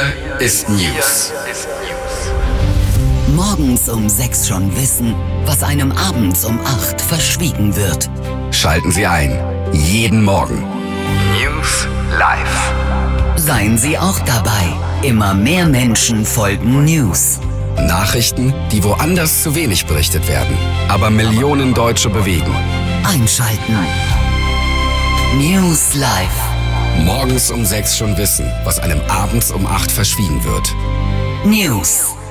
ist News. Morgens um 6 schon wissen, was einem abends um 8 verschwiegen wird. Schalten Sie ein. Jeden Morgen. News live. Seien Sie auch dabei. Immer mehr Menschen folgen News. Nachrichten, die woanders zu wenig berichtet werden, aber Millionen Deutsche bewegen. Einschalten. News live. Morgens um 6 schon wissen, was einem abends um 8 verschwiegen wird. News.